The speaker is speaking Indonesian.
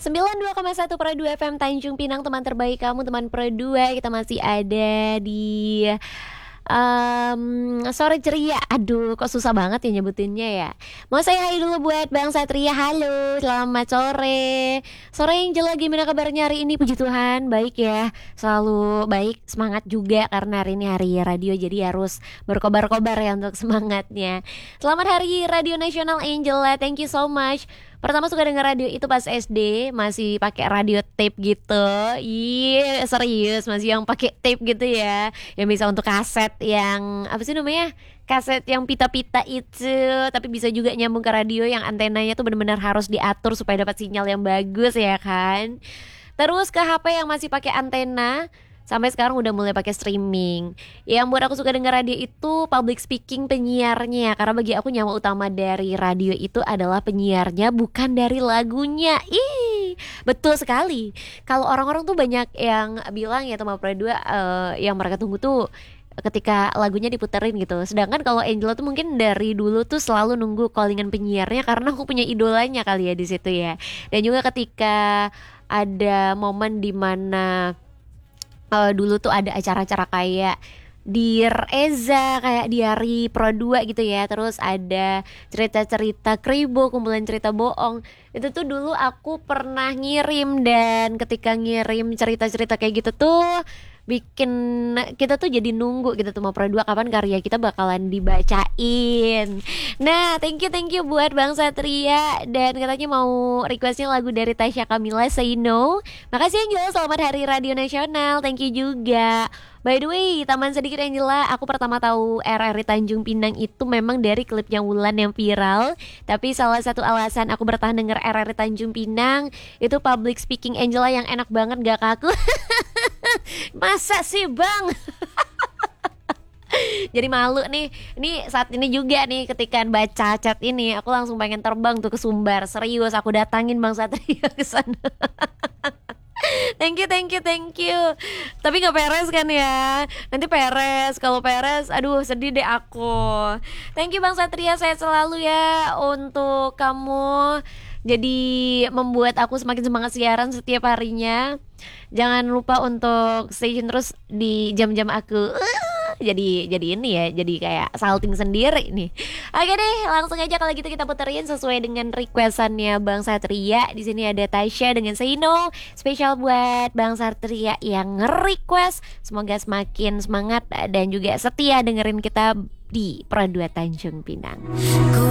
92,1 Pro 2 FM Tanjung Pinang, teman terbaik kamu, teman Pro 2. Kita masih ada di sore ceria. Aduh, kok susah banget ya nyebutinnya ya. Mau saya hai dulu buat Bang Satria. Halo, selamat sore. Sore Angel, gimana kabarnya hari ini? Puji Tuhan, baik ya. Selalu baik, semangat juga karena hari ini hari radio, jadi harus berkobar-kobar ya untuk semangatnya. Selamat Hari Radio Nasional Angela, thank you so much. Pertama suka denger radio itu pas SD, masih pakai radio tape gitu. Iya, serius, masih yang pakai tape gitu ya. Yang bisa untuk kaset yang apa sih namanya? Kaset yang pita-pita itu, tapi bisa juga nyambung ke radio yang antenanya tuh benar-benar harus diatur supaya dapat sinyal yang bagus ya kan. Terus ke HP yang masih pakai antena. Sampai sekarang udah mulai pakai streaming. Yang buat aku suka denger radio itu public speaking penyiarnya. Karena bagi aku nyawa utama dari radio itu adalah penyiarnya, bukan dari lagunya. Ih, betul sekali. Kalau orang-orang tuh banyak yang bilang ya teman Pro 2, yang mereka tunggu tuh ketika lagunya diputerin gitu. Sedangkan kalau Angela tuh mungkin dari dulu tuh selalu nunggu callingan penyiarnya karena aku punya idolanya kali ya di situ ya. Dan juga ketika ada momen dimana dulu tuh ada acara-acara kayak Dear Eza, kayak Diari Pro 2 gitu ya. Terus ada cerita-cerita Kribo, kumpulan cerita bohong. Itu tuh dulu aku pernah ngirim. Dan ketika ngirim cerita-cerita kayak gitu tuh bikin kita tuh jadi nunggu gitu tuh mau Pro 2 kapan karya kita bakalan dibacain. Nah, thank you buat Bang Satria. Dan katanya mau requestnya lagu dari Tasya Kamila, Say No. Makasih Angela, selamat Hari Radio Nasional. Thank you juga. By the way, tambahan sedikit Angela, aku pertama tahu RRI Tanjung Pinang itu memang dari klipnya Wulan yang viral. Tapi salah satu alasan aku bertahan denger RRI Tanjung Pinang itu public speaking Angela yang enak banget, gak kaku. Masa sih Bang? Jadi malu nih. Ini saat ini juga nih ketika baca chat ini aku langsung pengen terbang tuh ke Sumbar. Serius, aku datangin Bang Satria ke sana. Thank you. Tapi gak peres kan ya? Nanti peres. Kalau peres, aduh sedih deh aku. Thank you Bang Satria, sehat selalu ya untuk kamu. Jadi membuat aku semakin semangat siaran setiap harinya. Jangan lupa untuk stay tune terus di jam-jam aku. Jadi ini ya, jadi kayak salting sendiri nih. Oke deh, langsung aja kalau gitu kita puterin sesuai dengan requestannya Bang Satria. Di sini ada Tasya dengan Say No, spesial buat Bang Satria yang nge-request. Semoga semakin semangat dan juga setia dengerin kita di Pro 2 Tanjung Pinang.